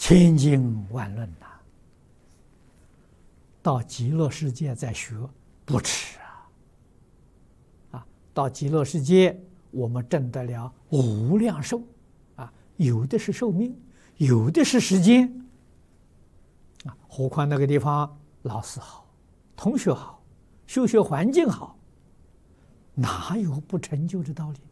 千经万论呐，到极乐世界再学不迟啊！到极乐世界，我们证得了无量寿啊，有的是寿命，有的是时间啊。何况那个地方老师好，同学好，修学环境好，哪有不成就的道理？